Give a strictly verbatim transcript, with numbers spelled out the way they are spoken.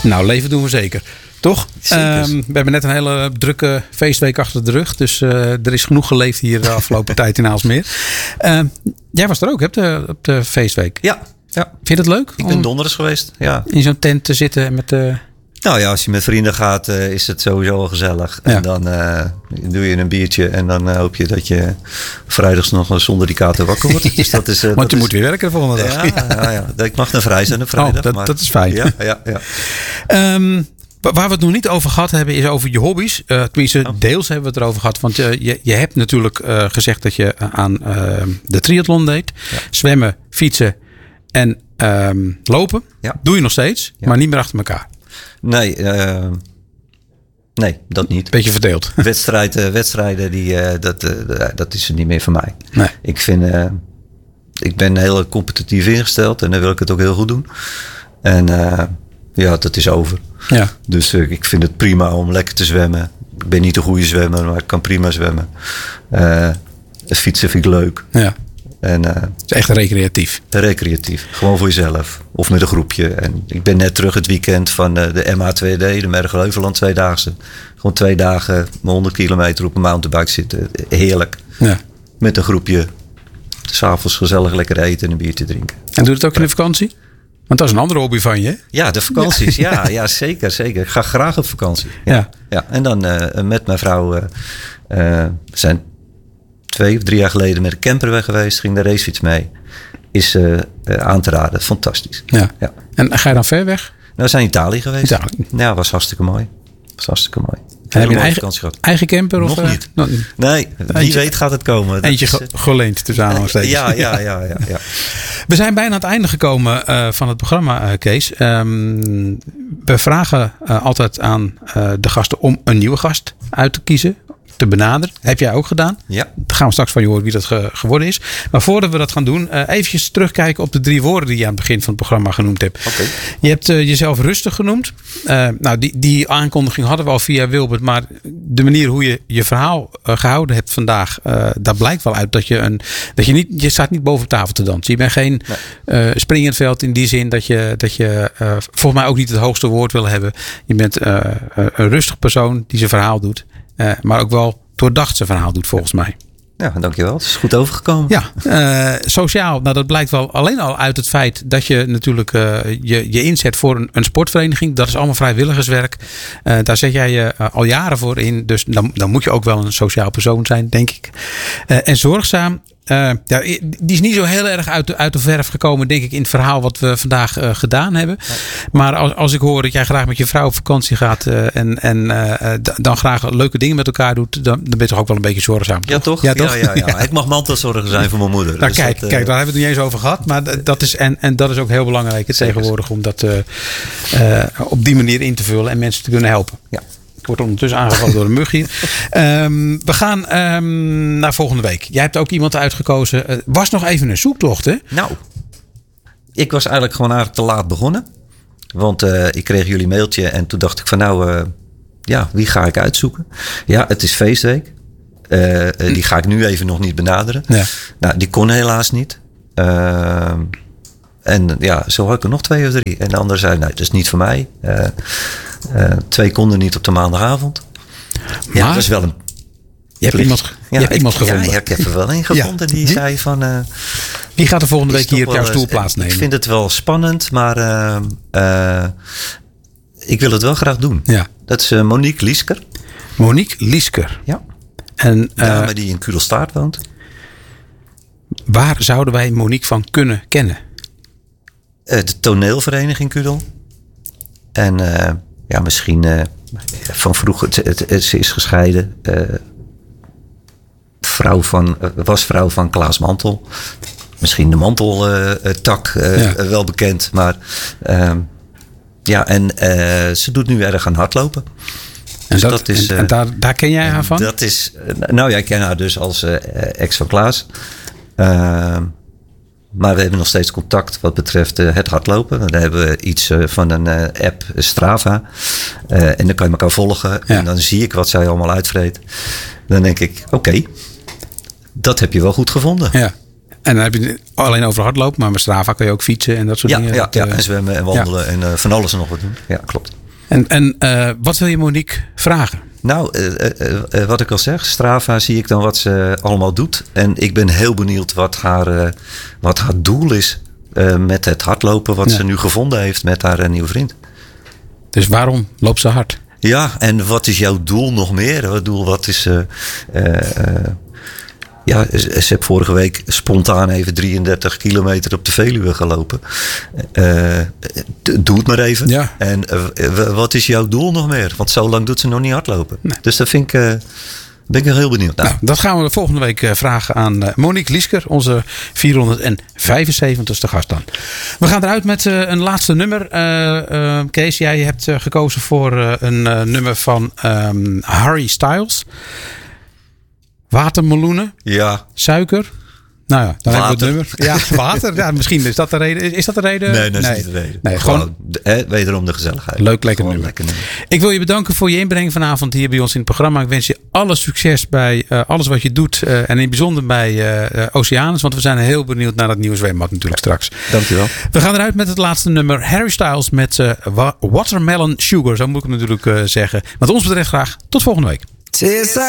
Nou, leven doen we zeker. Toch? Um, we hebben net een hele drukke feestweek achter de rug. Dus uh, er is genoeg geleefd hier de afgelopen tijd in Aalsmeer. Uh, jij was er ook, hè, op de, op de feestweek. Ja, ja. Vind je het leuk? Ik ben donderdags geweest, ja. In zo'n tent te zitten met... Uh... Nou ja, als je met vrienden gaat, uh, is het sowieso al gezellig. Ja. En dan uh, doe je een biertje en dan uh, hoop je dat je vrijdags nog zonder die kater wakker wordt. ja, dus dat is, uh, want dat je is... moet weer werken de volgende dag. Ja, ja. Ja, ja. Ik mag naar vrij zijn op vrijdag. Oh, dat, maar... dat is fijn. Ja, ja, ja. Um, waar we het nog niet over gehad hebben is over je hobby's. Uh, tenminste, oh. deels hebben we het erover gehad. Want uh, je, je hebt natuurlijk uh, gezegd dat je aan uh, de triathlon deed. Ja. Zwemmen, fietsen en um, lopen. Ja. Doe je nog steeds, ja. maar niet meer achter elkaar. Nee, uh, nee, dat niet. Beetje verdeeld. Wedstrijd, uh, wedstrijden, die, uh, dat, uh, dat is er niet meer voor mij. Nee. Ik vind, uh, ik ben heel competitief ingesteld en dan wil ik het ook heel goed doen. En uh, ja, dat is over. Ja. Dus uh, ik vind het prima om lekker te zwemmen. Ik ben niet een goede zwemmer, maar ik kan prima zwemmen. Uh, fietsen vind ik leuk. Ja. En, uh, het is echt recreatief. Recreatief. Gewoon voor jezelf. Of met een groepje. En ik ben net terug het weekend van uh, de M A twee D, de Mergelheuveland tweedaagse. Gewoon twee dagen, honderd kilometer op een mountainbike zitten. Heerlijk. Ja. Met een groepje. 's Avonds gezellig lekker eten en een biertje drinken. En doe je het ook in de vakantie? Want dat is een andere hobby van je, hè? Ja, de vakanties. Ja, ja, ja zeker, zeker. Ik ga graag op vakantie. Ja. Ja. Ja. En dan uh, met mijn vrouw uh, uh, zijn twee of drie jaar geleden met de camper weg geweest. Ging de racefiets mee. Is uh, uh, aan te raden. Fantastisch. Ja. Ja. En ga je dan ver weg? Nou, we zijn in Italië geweest. Italië. Ja, was hartstikke mooi. Was hartstikke mooi. En heb je een eigen, eigen camper? Of, Nog niet. Uh, nee, wie eentje, weet gaat het komen. Eentje ge- geleend tussen aanhalingstekens. Ja, ja, ja, ja, ja. We zijn bijna aan het einde gekomen uh, van het programma, uh, Kees. Um, we vragen uh, altijd aan uh, de gasten om een nieuwe gast uit te kiezen. Te benaderen. Heb jij ook gedaan? Ja. Dan gaan we straks van je horen wie dat ge- geworden is. Maar voordat we dat gaan doen, uh, eventjes terugkijken op de drie woorden die je aan het begin van het programma genoemd hebt. Okay. Je hebt uh, jezelf rustig genoemd. Uh, nou, die, die aankondiging hadden we al via Wilbert. Maar de manier hoe je je verhaal uh, gehouden hebt vandaag, uh, daar blijkt wel uit dat je een, dat je niet, je staat niet boven op tafel te dansen. Je bent geen nee. uh, spring in het veld in die zin dat je, dat je uh, volgens mij ook niet het hoogste woord wil hebben. Je bent uh, een rustig persoon die zijn verhaal doet. Uh, maar ook wel doordacht zijn verhaal doet volgens mij. Ja, dankjewel. Het is goed overgekomen. Ja, uh, sociaal. Nou, dat blijkt wel alleen al uit het feit dat je natuurlijk uh, je, je inzet voor een, een sportvereniging. Dat is allemaal vrijwilligerswerk. Uh, daar zet jij je uh, al jaren voor in. Dus dan, dan moet je ook wel een sociaal persoon zijn, denk ik. Uh, en zorgzaam. Uh, ja, die is niet zo heel erg uit de, uit de verf gekomen, denk ik, in het verhaal wat we vandaag uh, gedaan hebben. Nee. Maar als, als ik hoor dat jij graag met je vrouw op vakantie gaat uh, en, en uh, d- dan graag leuke dingen met elkaar doet, dan, dan ben je toch ook wel een beetje zorgzaam. Ja, toch? Ja, toch? Ja, ja, ja. Ja. Ik mag mantelzorger zijn voor mijn moeder. Nou, dus kijk, dat, kijk, daar hebben we het niet eens over gehad. Maar dat is, en, en dat is ook heel belangrijk het tegenwoordig om dat uh, uh, op die manier in te vullen en mensen te kunnen helpen. Ja. Ik word ondertussen aangevallen door een mug hier. Um, we gaan um, naar volgende week. Jij hebt ook iemand uitgekozen. Uh, was nog even een zoektocht, hè? Nou, ik was eigenlijk gewoon eigenlijk te laat begonnen. Want uh, ik kreeg jullie mailtje en toen dacht ik van nou, uh, ja, wie ga ik uitzoeken? Ja, het is feestweek. Uh, uh, die ga ik nu even nog niet benaderen. Ja. Nou, die kon helaas niet. Uh, en ja, zo had ik er nog twee of drie. En de andere zei, nou, dat is niet voor mij. Uh, uh, twee konden niet op de maandagavond. Maar, ja, dat is wel een... Je hebt iemand, ja, je hebt ik, iemand gevonden. Ja, ik heb er wel een gevonden ja. die zei van... Uh, wie gaat er volgende week hier op jouw stoel plaatsnemen? Ik vind het wel spannend, maar uh, uh, ik wil het wel graag doen. Ja. Dat is uh, Monique Liesker. Monique Liesker. Ja. En, uh, dame die in Kudelstaart woont. Waar zouden wij Monique van kunnen kennen? Uh, de toneelvereniging Kudel. En uh, ja, misschien uh, van vroeger, het, het, het, ze is gescheiden. Uh, vrouw van, uh, was vrouw van Klaas Mantel. Misschien de Mantel-tak uh, uh, ja. uh, wel bekend. Maar uh, ja, en uh, ze doet nu erg aan hardlopen. En, dus dat, dat is, en, uh, en daar, daar ken jij haar van? Dat is, nou ja, ik ken haar dus als uh, ex van Klaas. Uh, maar we hebben nog steeds contact wat betreft uh, het hardlopen. Dan hebben we iets uh, van een uh, app, Strava. Uh, en dan kan je elkaar volgen. Ja. En dan zie ik wat zij allemaal uitvreet. Dan denk ik, oké, okay, dat heb je wel goed gevonden. Ja. En dan heb je het alleen over hardlopen, maar met Strava kan je ook fietsen en dat soort ja, dingen. Ja, dat, ja, uh, en zwemmen en wandelen ja. en uh, van alles en nog wat doen. Ja, klopt. En, en uh, wat wil je Monique vragen? Nou, uh, uh, uh, wat ik al zeg, Strava zie ik dan wat ze allemaal doet. En ik ben heel benieuwd wat haar, uh, wat haar doel is uh, met het hardlopen. Wat ja. ze nu gevonden heeft met haar uh, nieuwe vriend. Dus waarom loopt ze hard? Ja, en wat is jouw doel nog meer? Wat doel, wat is... Uh, uh, uh, ja, ze heeft vorige week spontaan even drieëndertig kilometer op de Veluwe gelopen. Uh, doe het maar even. Ja. En uh, wat is jouw doel nog meer? Want zo lang doet ze nog niet hardlopen. Nee. Dus dat vind ik... Uh, ben ik heel benieuwd naar. Nou, dat gaan we volgende week vragen aan Monique Liesker, onze vierhonderdvijfenzeventigste gast dan. We gaan eruit met een laatste nummer. Uh, uh, Kees, jij hebt gekozen voor een uh, nummer van um, Harry Styles. Watermeloenen. Ja. Suiker. Nou ja, dan water. hebben we het nummer. Ja, water. Ja, misschien is dat de reden. Is dat de reden? Nee, dat is nee. niet de reden. Nee, gewoon, gewoon de, wederom de gezelligheid. Leuk, lekker nummer. lekker nummer. Ik wil je bedanken voor je inbreng vanavond hier bij ons in het programma. Ik wens je alle succes bij uh, alles wat je doet. Uh, en in het bijzonder bij uh, Oceanus. Want we zijn heel benieuwd naar dat nieuwe zwembad natuurlijk straks. Dankjewel. We gaan eruit met het laatste nummer. Harry Styles met uh, Watermelon Sugar. Zo moet ik het natuurlijk uh, zeggen. Wat ons betreft graag tot volgende week.